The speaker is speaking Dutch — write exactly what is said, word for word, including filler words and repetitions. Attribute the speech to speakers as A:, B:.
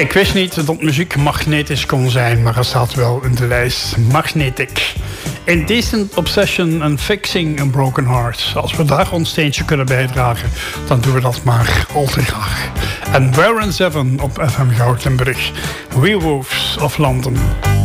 A: Ik wist niet dat muziek magnetisch kon zijn, maar er staat wel in de lijst Magnetic. Indecent Obsession and Fixing a Broken Heart. Als we daar ons steentje kunnen bijdragen, dan doen we dat maar al te graag. En Warren Zevon op F M Gautenburg. Werewolves of London.